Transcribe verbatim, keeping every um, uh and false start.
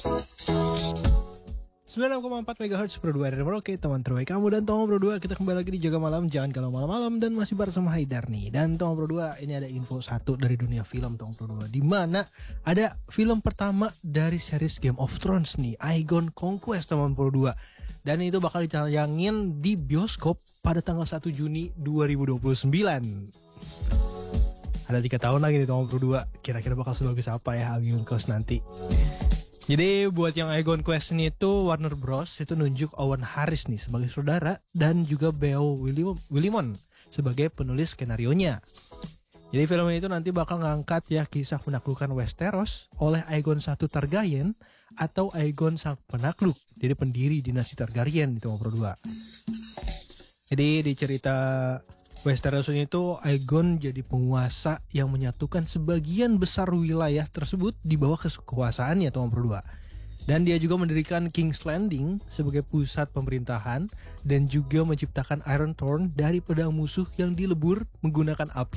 sembilan puluh enam koma empat megahertz Pro dua dari Merauke, teman terbaik kamu dan Toma Pro dua. Kita kembali lagi di Jaga Malam, jangan kalau malam-malam, dan masih bersama Haidar nih. Dan Toma Pro dua, ini ada info satu dari dunia film Toma Pro dua, di mana ada film pertama dari series Game of Thrones nih, Aegon Conquest Toma Pro dua. Dan itu bakal ditayangin di bioskop pada tanggal satu Juni dua ribu dua puluh sembilan. Ada tiga tahun lagi nih Toma Pro dua, kira-kira bakal sebagus apa ya Aegon Conquest nanti. Jadi buat yang Aegon Quest ini itu Warner Bros itu nunjuk Owen Harris nih sebagai saudara dan juga Beau Willimon sebagai penulis skenarionya. Jadi film ini itu nanti bakal ngangkat ya kisah penaklukan Westeros oleh Aegon satu Targaryen atau Aegon sang penakluk, jadi pendiri dinasti Targaryen itu Pro dua. Jadi di cerita Westeros ini tuh Aegon jadi penguasa yang menyatukan sebagian besar wilayah tersebut di bawah kekuasaannya Toma Pro dua. Dan dia juga mendirikan King's Landing sebagai pusat pemerintahan dan juga menciptakan Iron Throne dari pedang musuh yang dilebur menggunakan api